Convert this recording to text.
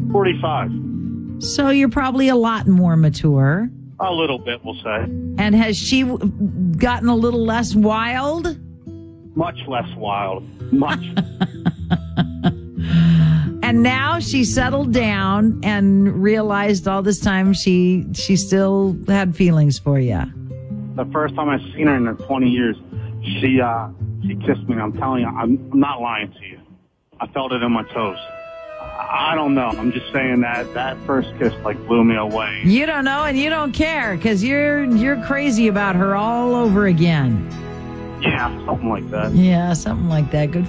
45. So you're probably a lot more mature. A little bit, we'll say. And has she gotten a little less wild? Much less wild. Much. And now she settled down and realized all this time she still had feelings for you. The first time I seen her in 20 years, she kissed me. And I'm telling you, I'm not lying to you. I felt it in my toes. I don't know. I'm just saying that first kiss blew me away. You don't know and you don't care because you're crazy about her all over again. Yeah, something like that. Yeah, something like that. Good